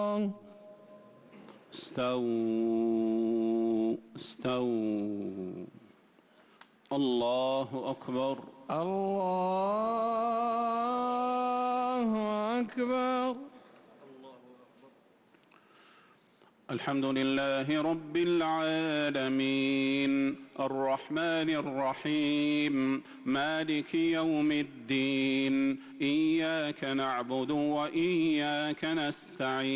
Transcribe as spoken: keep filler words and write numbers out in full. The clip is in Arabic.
استووا استووا. الله أكبر. الله أكبر. الحمد لله رب العالمين الرحمن الرحيم مالك يوم الدين إياك نعبد وإياك نستعين